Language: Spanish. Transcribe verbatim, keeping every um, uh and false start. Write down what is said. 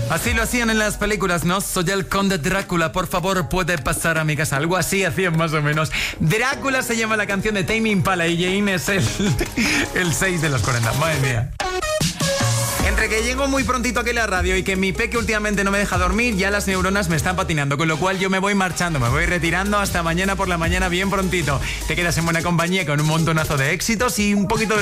Así lo hacían en las películas, ¿no? Soy el conde Drácula, por favor, puede pasar a mi casa. Algo así hacían más o menos. Drácula se llama la canción de Tame Impala y Jane es el, el seis de los cuarenta. Madre mía. Entre que llego muy prontito aquí a la radio y que mi peque últimamente no me deja dormir, ya las neuronas me están patinando, con lo cual yo me voy marchando, me voy retirando hasta mañana por la mañana bien prontito. Te quedas en buena compañía con un montonazo de éxitos y un poquito de